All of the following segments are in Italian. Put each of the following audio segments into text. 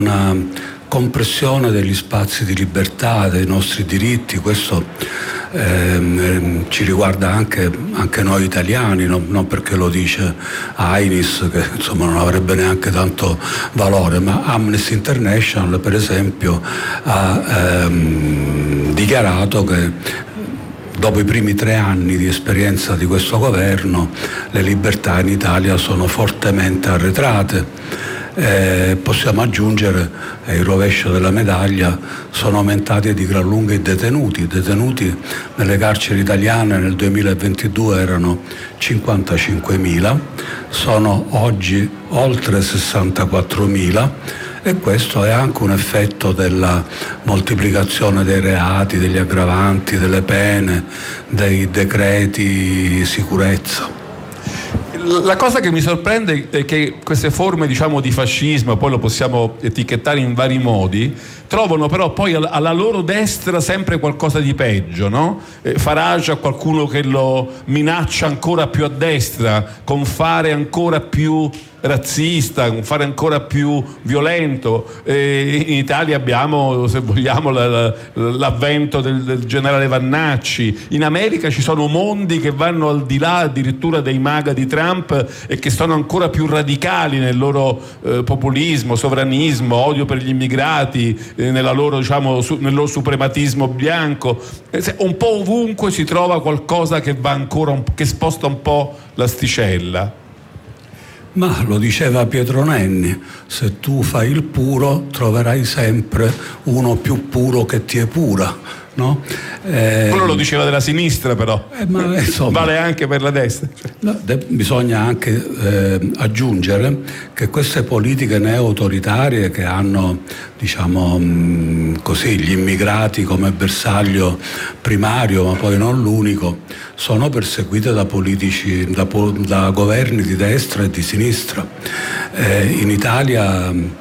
una compressione degli spazi di libertà, dei nostri diritti. Questo ci riguarda anche noi italiani, non perché lo dice Ainis, che insomma non avrebbe neanche tanto valore, ma Amnesty International per esempio ha dichiarato che dopo i primi 3 anni di esperienza di questo governo le libertà in Italia sono fortemente arretrate. Possiamo aggiungere il rovescio della medaglia: sono aumentati di gran lunga i detenuti. I detenuti nelle carceri italiane nel 2022 erano 55.000, sono oggi oltre 64.000, e questo è anche un effetto della moltiplicazione dei reati, degli aggravanti, delle pene, dei decreti sicurezza. La cosa che mi sorprende è che queste forme, diciamo, di fascismo, poi lo possiamo etichettare in vari modi, trovano però poi alla loro destra sempre qualcosa di peggio, no? Farage ha qualcuno che lo minaccia ancora più a destra, con fare ancora più razzista, un fare ancora più violento. In Italia abbiamo, se vogliamo, l'avvento del generale Vannacci. In America ci sono mondi che vanno al di là addirittura dei MAGA di Trump e che sono ancora più radicali nel loro populismo, sovranismo, odio per gli immigrati, nella loro, diciamo, nel loro suprematismo bianco. Un po' ovunque si trova qualcosa che va ancora, che sposta un po' l'asticella. Ma lo diceva Pietro Nenni: se tu fai il puro troverai sempre uno più puro che ti epura, no? Quello lo diceva della sinistra, però ma insomma, vale anche per la destra. No, bisogna anche aggiungere che queste politiche neo-autoritarie che hanno, diciamo così, gli immigrati come bersaglio primario, ma poi non l'unico, sono perseguite da politici, da governi di destra e di sinistra. In Italia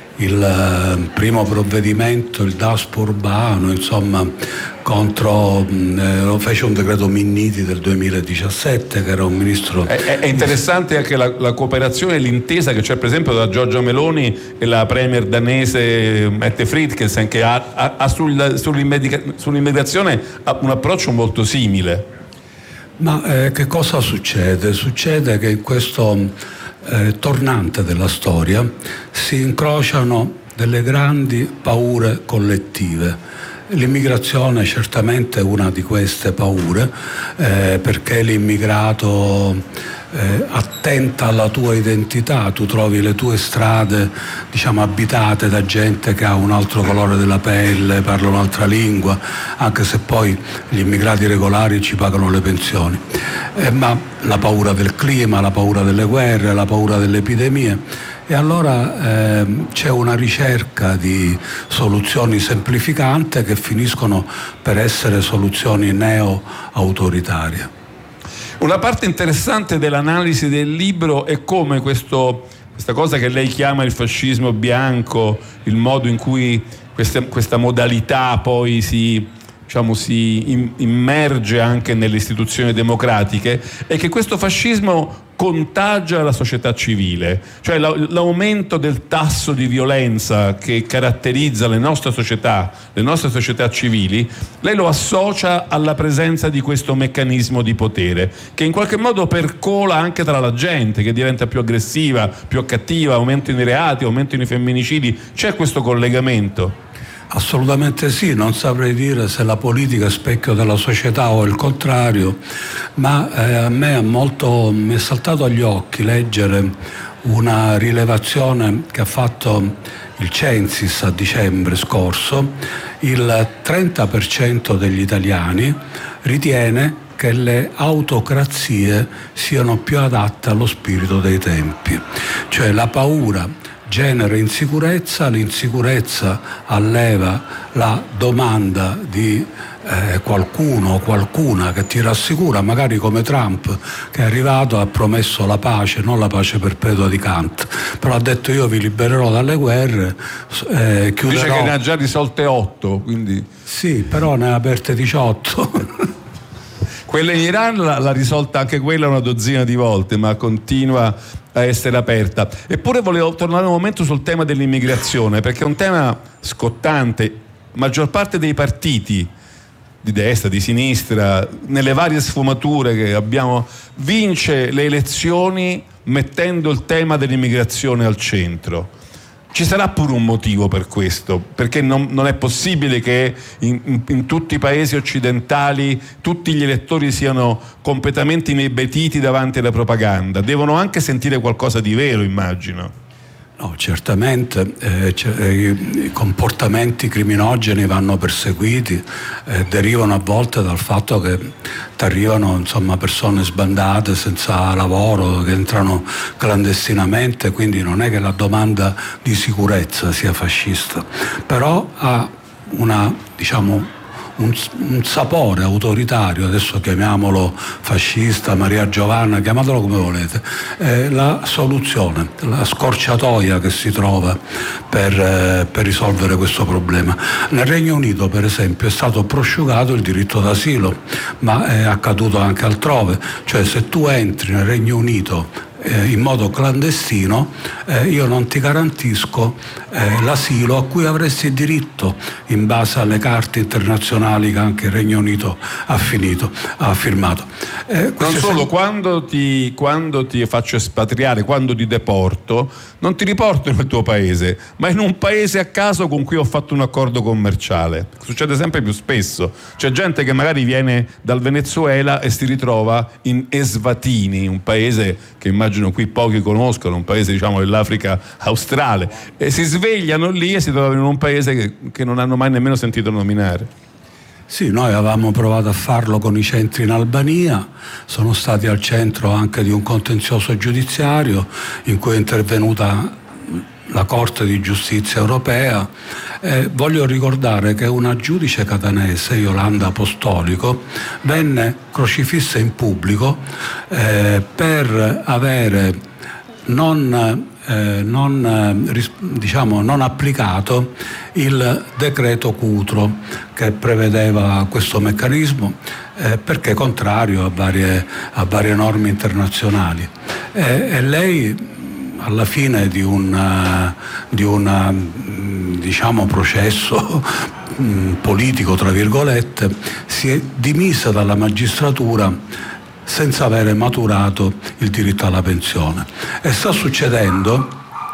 il primo provvedimento, il Daspo urbano, insomma, contro lo fece un decreto Minniti del 2017, che era un ministro. È interessante anche la cooperazione e l'intesa che c'è per esempio da Giorgia Meloni e la premier danese Mette Frederiksen, che ha sull'immigrazione un approccio molto simile. Ma che cosa succede? Succede che in questo tornante della storia si incrociano delle grandi paure collettive. L'immigrazione è certamente una di queste paure, perché l'immigrato attenta alla tua identità. Tu trovi le tue strade, diciamo, abitate da gente che ha un altro colore della pelle, parla un'altra lingua, anche se poi gli immigrati regolari ci pagano le pensioni. Ma la paura del clima, la paura delle guerre, la paura delle epidemie. E allora c'è una ricerca di soluzioni semplificanti che finiscono per essere soluzioni neo-autoritarie. Una parte interessante dell'analisi del libro è come questa cosa che lei chiama il fascismo bianco, il modo in cui questa modalità poi si immerge anche nelle istituzioni democratiche, e che questo fascismo contagia la società civile, cioè l'aumento del tasso di violenza che caratterizza le nostre società civili. Lei lo associa alla presenza di questo meccanismo di potere che in qualche modo percola anche tra la gente, che diventa più aggressiva, più cattiva, aumentano i reati, aumentano i femminicidi. C'è questo collegamento? Assolutamente sì, non saprei dire se la politica è specchio della società o il contrario, ma a me mi è saltato agli occhi leggere una rilevazione che ha fatto il Censis a dicembre scorso. Il 30% degli italiani ritiene che le autocrazie siano più adatte allo spirito dei tempi, cioè la paura genera insicurezza, l'insicurezza alleva la domanda di qualcuno o qualcuna che ti rassicura, magari come Trump, che è arrivato, ha promesso la pace, non la pace perpetua di Kant, però ha detto: io vi libererò dalle guerre, chiuderò. Dice che ne ha già risolte 8, quindi. Sì, però ne ha aperte 18. Quella in Iran l'ha risolta anche quella una dozzina di volte, ma continua a essere aperta. Eppure volevo tornare un momento sul tema dell'immigrazione, perché è un tema scottante. La maggior parte dei partiti di destra, di sinistra, nelle varie sfumature che abbiamo, vince le elezioni mettendo il tema dell'immigrazione al centro. Ci sarà pure un motivo per questo, perché non è possibile che in tutti i paesi occidentali tutti gli elettori siano completamente inebetiti davanti alla propaganda. Devono anche sentire qualcosa di vero, immagino. No, certamente i comportamenti criminogeni vanno perseguiti, derivano a volte dal fatto che ti arrivano persone sbandate senza lavoro, che entrano clandestinamente, quindi non è che la domanda di sicurezza sia fascista, però ha un sapore autoritario, adesso chiamiamolo fascista, Maria Giovanna, chiamatelo come volete, la soluzione, la scorciatoia che si trova per risolvere questo problema. Nel Regno Unito, per esempio, è stato prosciugato il diritto d'asilo, ma è accaduto anche altrove, cioè se tu entri nel Regno Unito in modo clandestino, io non ti garantisco l'asilo a cui avresti diritto in base alle carte internazionali che anche il Regno Unito ha firmato. Non solo, quando ti faccio espatriare, quando ti deporto, non ti riporto nel tuo paese, ma in un paese a caso con cui ho fatto un accordo commerciale. Succede sempre più spesso. C'è gente che magari viene dal Venezuela e si ritrova in Eswatini, un paese che immagino qui pochi conoscono, un paese dell'Africa australe, e si svegliano lì e si trovano in un paese che non hanno mai nemmeno sentito nominare. Sì, noi avevamo provato a farlo con i centri in Albania, sono stati al centro anche di un contenzioso giudiziario in cui è intervenuta la Corte di Giustizia europea. Voglio ricordare che una giudice catanese, Yolanda Apostolico, venne crocifissa in pubblico per avere non applicato il decreto Cutro che prevedeva questo meccanismo, perché contrario a varie norme internazionali, e lei alla fine di un processo politico, tra virgolette, si è dimessa dalla magistratura senza avere maturato il diritto alla pensione. E sta succedendo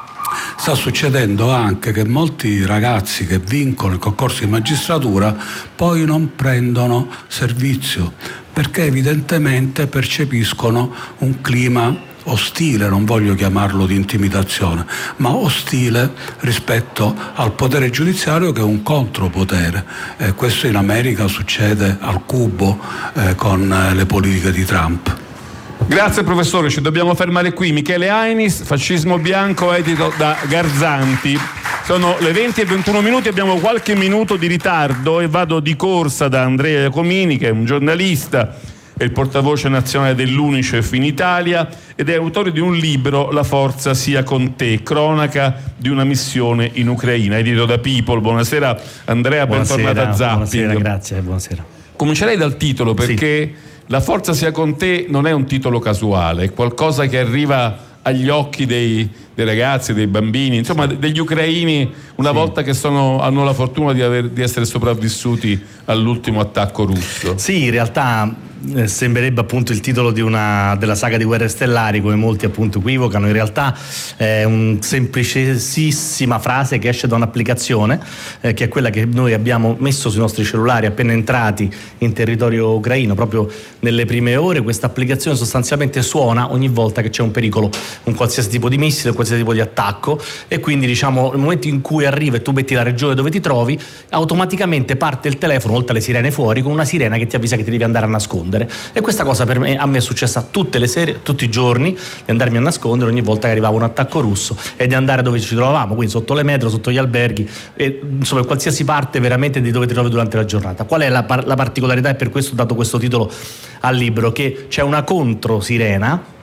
anche che molti ragazzi che vincono il concorso di magistratura poi non prendono servizio, perché evidentemente percepiscono un clima ostile, non voglio chiamarlo di intimidazione, ma ostile rispetto al potere giudiziario, che è un contropotere. Questo in America succede al cubo con le politiche di Trump. Grazie professore, ci dobbiamo fermare qui. Michele Ainis, Fascismo bianco, edito da Garzanti. Sono le 20:21, abbiamo qualche minuto di ritardo e vado di corsa da Andrea Iacomini, che è un giornalista, è il portavoce nazionale dell'Unicef in Italia ed è autore di un libro, La forza sia con te, cronaca di una missione in Ucraina, edito da People. Buonasera Andrea, bentornato a Zapping. Buonasera, grazie, buonasera. Comincerei dal titolo, perché sì, La forza sia con te non è un titolo casuale, è qualcosa che arriva agli occhi dei ragazzi, dei bambini, insomma degli ucraini, una volta che hanno la fortuna di essere sopravvissuti all'ultimo attacco russo. Sì, in realtà sembrerebbe appunto il titolo della saga di Guerre Stellari, come molti appunto equivocano. In realtà è una semplicissima frase che esce da un'applicazione che è quella che noi abbiamo messo sui nostri cellulari appena entrati in territorio ucraino. Proprio nelle prime ore questa applicazione sostanzialmente suona ogni volta che c'è un pericolo, un qualsiasi tipo di missile, un qualsiasi tipo di attacco, e quindi nel momento in cui arriva e tu metti la regione dove ti trovi, automaticamente parte il telefono, oltre alle sirene fuori, con una sirena che ti avvisa che ti devi andare a nascondere. E questa cosa a me è successa tutte le sere, tutti i giorni, di andarmi a nascondere ogni volta che arrivava un attacco russo e di andare dove ci trovavamo, quindi sotto le metro, sotto gli alberghi, e insomma qualsiasi parte veramente di dove ti trovi durante la giornata. Qual è la particolarità, e per questo ho dato questo titolo al libro, che c'è una controsirena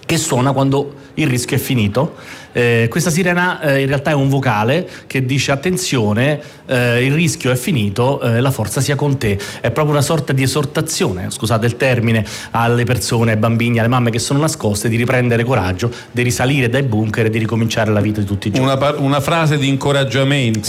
che suona quando il rischio è finito. Questa sirena in realtà è un vocale che dice: attenzione, il rischio è finito, la forza sia con te. È proprio una sorta di esortazione, scusate il termine, alle persone, ai bambini, alle mamme che sono nascoste, di riprendere coraggio, di risalire dai bunker e di ricominciare la vita di tutti i giorni. Una frase di incoraggiamento,